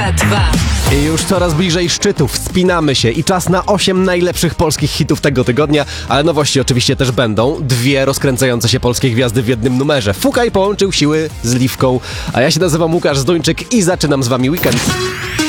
22. I już coraz bliżej szczytów, wspinamy się i czas na 8 najlepszych polskich hitów tego tygodnia, ale nowości oczywiście też będą. 2 rozkręcające się polskie gwiazdy w jednym numerze. Fukaj połączył siły z Liwką, a ja się nazywam Łukasz Zduńczyk i zaczynam z wami weekend.